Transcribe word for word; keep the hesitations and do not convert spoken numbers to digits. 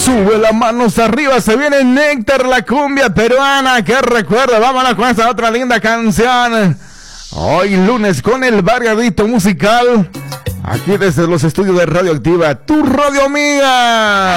Sube las manos arriba, se viene Néctar, la cumbia peruana. Que recuerda, vámonos con esta otra linda canción. Hoy lunes con el variadito musical. Aquí desde los estudios de Radioactiva, tu radio amiga.